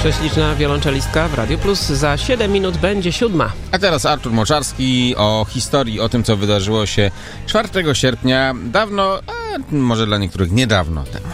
Prześliczna wiolonczelistka w Radio Plus. Za 7 minut będzie 7. A teraz Artur Moczarski o historii, o tym, co wydarzyło się 4 sierpnia, dawno, a może dla niektórych niedawno temu.